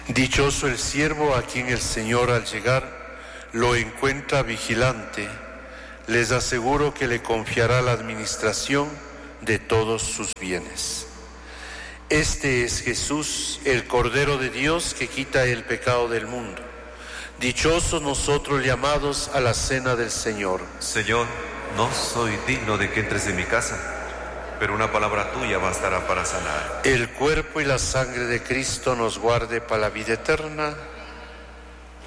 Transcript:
Dichoso el siervo a quien el Señor al llegar lo encuentra vigilante. Les aseguro que le confiará la administración de todos sus bienes. Este es Jesús, el Cordero de Dios que quita el pecado del mundo. Dichosos nosotros llamados a la cena del Señor. Señor, no soy digno de que entres en mi casa, pero una palabra tuya bastará para sanar. El cuerpo y la sangre de Cristo nos guarde para la vida eterna.